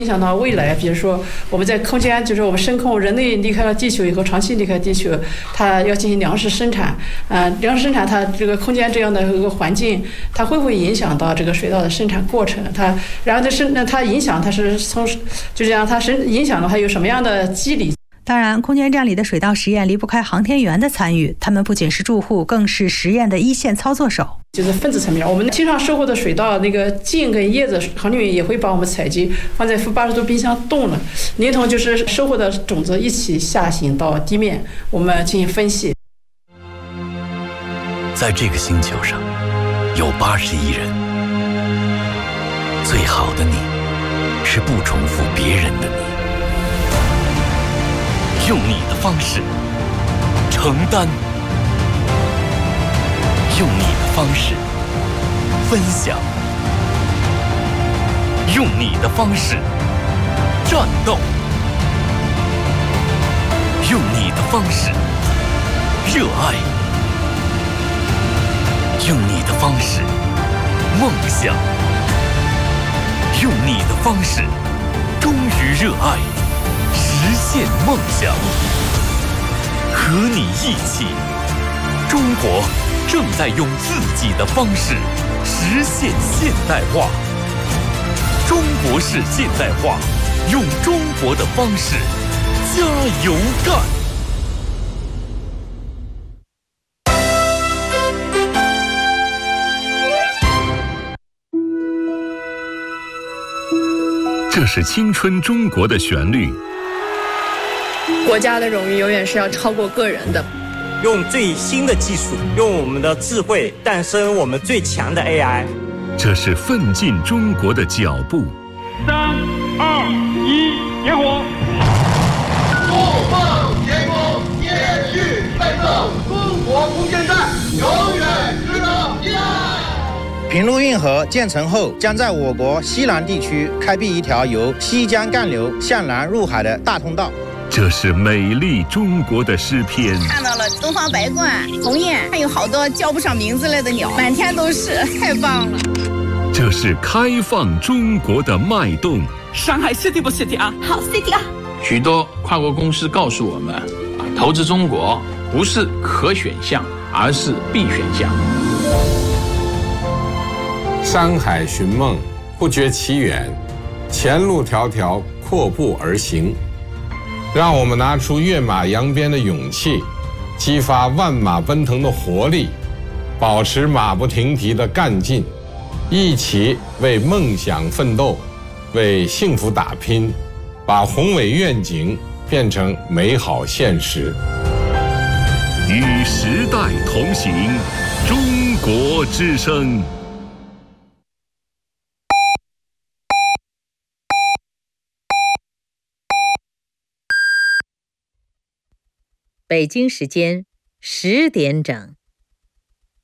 影响到未来，比如说我们在空间，就是我们深空，人类离开了地球以后，长期离开地球，它要进行粮食生产，粮食生产它这个空间这样的一个环境，它会不会影响到这个水稻的生产过程？然后它影响它是从就这样，它影响的话有什么样的机理？ 当然，空间站里的水稻实验离不开航天员的参与，他们不仅是住户，更是实验的一线操作手。 就是分子层面，我们经常收获的水稻那个茎跟叶子，航天员也会帮我们采集，放在负80度冰箱冻了，连同就是收获的种子一起下行到地面，我们进行分析。 在这个星球上，有80亿人，最好的你，是不重复别人的你，用你的方式承担。用你的方式分享，用你的方式战斗，用你的方式热爱，用你的方式梦想，用你的方式忠于热爱，实现梦想。和你一起，中国正在用自己的方式实现现代化。中国式现代化，用中国的方式加油干！这是青春中国的旋律。 国家的荣誉永远是要超过个人的。 用最新的技术，用我们的智慧诞生我们最强的 AI。 这是奋进中国的脚步。 3、2、1，点火！ 不放天空，延续奋斗，中国空间站永远值得依赖。 平陆运河建成后，将在我国西南地区开辟一条由西江干流向南入海的大通道。 这是美丽中国的诗篇。 看到了东方白鹳、鸿雁，还有好多叫不上名字来的鸟，满天都是，太棒了。 这是开放中国的脉动。 上海 City 不 City 啊？ 好 City 啊！ 许多跨国公司告诉我们，投资中国不是可选项，而是必选项。 山海寻梦，不觉其远，前路迢迢，阔步而行。让我们拿出跃马扬鞭的勇气，激发万马奔腾的活力，保持马不停蹄的干劲，一起为梦想奋斗，为幸福打拼，把宏伟愿景变成美好现实。 与时代同行，中国之声。 北京时间10点整。